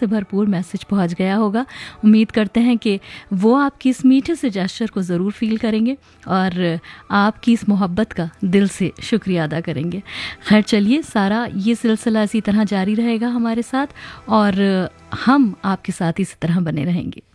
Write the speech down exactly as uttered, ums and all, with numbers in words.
से भरपूर मैसेज पहुंच गया होगा। उम्मीद करते हैं कि वो आपकी इस मीठे से जेस्चर को ज़रूर फील करेंगे और आपकी इस मोहब्बत का दिल से शुक्रिया अदा करेंगे। खैर चलिए, सारा ये सिलसिला इसी तरह जारी रहेगा हमारे साथ और हम आपके साथ इसी तरह बने रहेंगे।